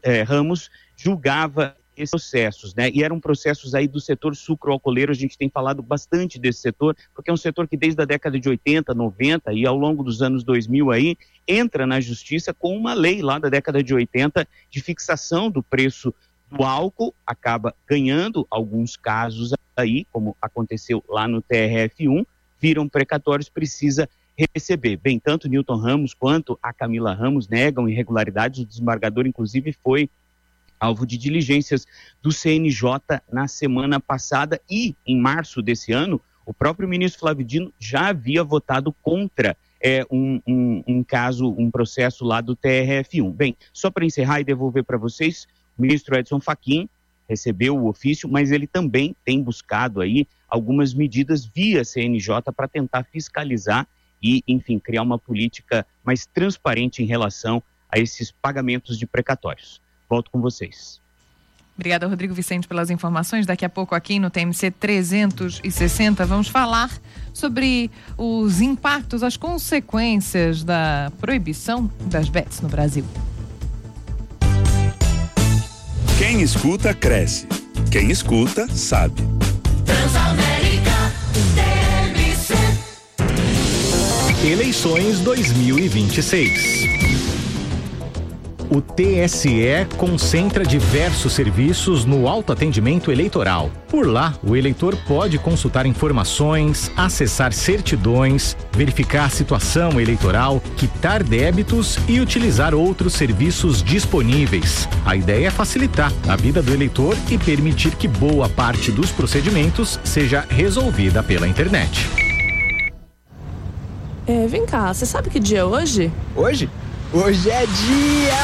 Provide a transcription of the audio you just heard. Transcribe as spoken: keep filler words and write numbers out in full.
eh, Ramos julgava esses processos, né? E eram processos aí do setor sucroalcooleiro. A gente tem falado bastante desse setor, porque é um setor que desde a década de oitenta, noventa e ao longo dos anos dois mil aí, entra na justiça com uma lei lá da década de oitenta de fixação do preço do álcool, acaba ganhando alguns casos aí, como aconteceu lá no T R F um, viram precatórios, precisa receber. Bem, tanto Newton Ramos quanto a Camila Ramos negam irregularidades. O desembargador, inclusive, foi alvo de diligências do C N J na semana passada e, em março desse ano, o próprio ministro Flávio Dino já havia votado contra é, um, um, um caso, um processo lá do T R F um. Bem, só para encerrar e devolver para vocês, o ministro Edson Fachin recebeu o ofício, mas ele também tem buscado aí algumas medidas via C N J para tentar fiscalizar e, enfim, criar uma política mais transparente em relação a esses pagamentos de precatórios. Volto com vocês. Obrigada, Rodrigo Vicente, pelas informações. Daqui a pouco aqui no T M C trezentos e sessenta vamos falar sobre os impactos, as consequências da proibição das bets no Brasil. Quem escuta, cresce. Quem escuta, sabe. Transamérica T M C. Eleições dois mil e vinte e seis. O T S E concentra diversos serviços no autoatendimento eleitoral. Por lá, o eleitor pode consultar informações, acessar certidões, verificar a situação eleitoral, quitar débitos e utilizar outros serviços disponíveis. A ideia é facilitar a vida do eleitor e permitir que boa parte dos procedimentos seja resolvida pela internet. É, vem cá, você sabe que dia é hoje? Hoje? Hoje é dia